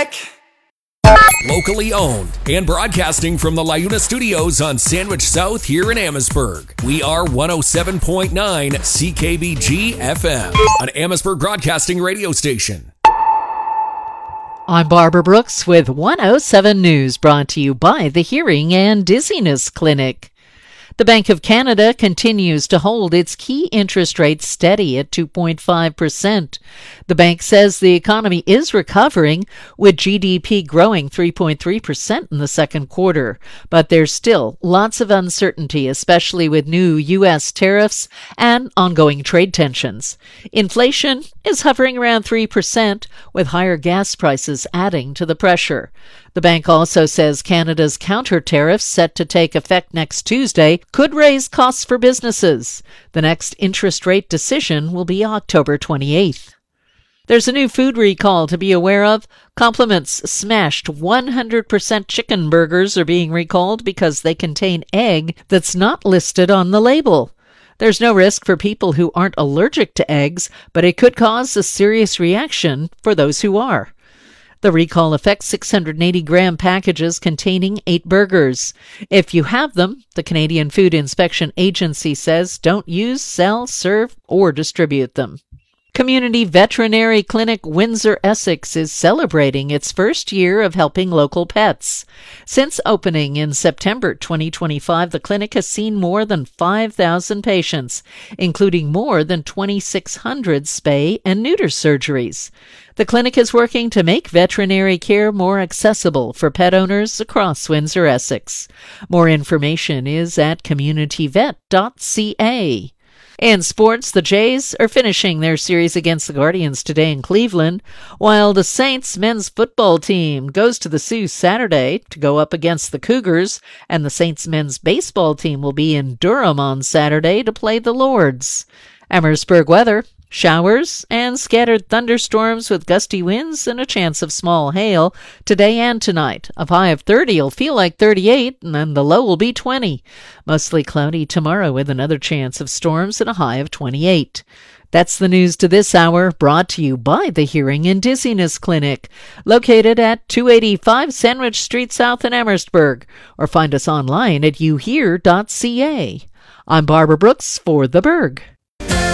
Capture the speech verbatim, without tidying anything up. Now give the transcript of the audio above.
Clinic. Locally owned and broadcasting from the LiUNA Studios on Sandwich South here in Amherstburg. We are one oh seven point nine C K B G F M, an Amherstburg broadcasting radio station. I'm Barbara Brooks with one oh seven News, brought to you by the Hearing and Dizziness Clinic. The Bank of Canada continues to hold its key interest rate steady at two point five percent. The bank says the economy is recovering, with G D P growing three point three percent in the second quarter. But there's still lots of uncertainty, especially with new U S tariffs and ongoing trade tensions. Inflation is hovering around three percent, with higher gas prices adding to the pressure. The bank also says Canada's counter tariffs, set to take effect next Tuesday, could raise costs for businesses. The next interest rate decision will be October twenty-eighth. There's a new food recall to be aware of. Compliments smashed one hundred percent chicken burgers are being recalled because they contain egg that's not listed on the label. There's no risk for people who aren't allergic to eggs, but it could cause a serious reaction for those who are. The recall affects six hundred eighty gram packages containing eight burgers. If you have them, the Canadian Food Inspection Agency says don't use, sell, serve, or distribute them. Community Veterinary Clinic Windsor Essex is celebrating its first year of helping local pets. Since opening in September twenty twenty-five, the clinic has seen more than five thousand patients, including more than twenty-six hundred spay and neuter surgeries. The clinic is working to make veterinary care more accessible for pet owners across Windsor Essex. More information is at community vet dot c a. In sports, the Jays are finishing their series against the Guardians today in Cleveland, while the Saints men's football team goes to the Sioux Saturday to go up against the Cougars, and the Saints men's baseball team will be in Durham on Saturday to play the Lords. Amherstburg weather. Showers and scattered thunderstorms with gusty winds and a chance of small hail today and tonight. A high of thirty will feel like thirty-eight, and then the low will be twenty. Mostly cloudy tomorrow with another chance of storms and a high of twenty-eight. That's the news to this hour, brought to you by the Hearing and Dizziness Clinic, located at two eighty-five Sandwich Street South in Amherstburg, or find us online at u hear dot c a. I'm Barbara Brooks for The Berg.